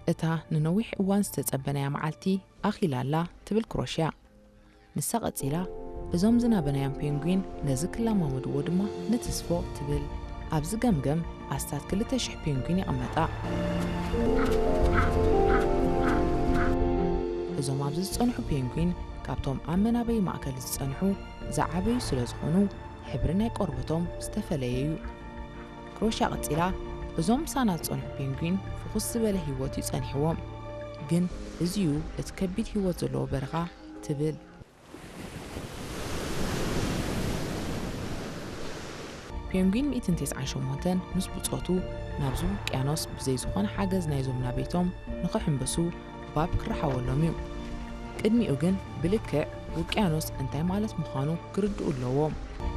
እታ ንነዊሕ እዋን ዝተጸበናያ መዓልቲ ኣኺላላ ትብል ክሮሽያ ንሳ ቀጺላ እዞም ዝናበናዮም ፔንጉዊን ነዚ ክላማመድዎ ድማ ንተስፎ ትብል ኣብዚ ገምገም ኣስታት 2,000 ፔንጉዊን ይቕመጣ እዞም ኣብዚ ዝጸንሑ ፔንጉዊን ካብቶም ኣብ መናበይ ማእከል ዝጸንሑ ዝዓበዩ ስለ ዝኾኑ ሕብሪ ናይ ቆርበቶም ዝተፈለየ እዩ ክሮሽያ ቀጺላ እዞም ሳና ዝጸንሑ ፔንጉዊን ፍኹስ ዝበለ ህይወት ይጸኒሕዎም ግን እዚዩ እቲ ከቢድ ህይወት ዘለዎ በረኻ ትብል ፔንጉዊን 198 ምስ ብጾቱ ናብዚ ውቅያኖስ ብዘይ ዝኾነ ሓገዝ ናይዞም ናበይቶም ንኽሕንበሱ ባብ ክረሓወሎም እዩ ቅድሚኡ ግን ብልክዕ ውቅያኖስ እንታይ ማለት ምዃኑ ክርድኡ ኣለዎም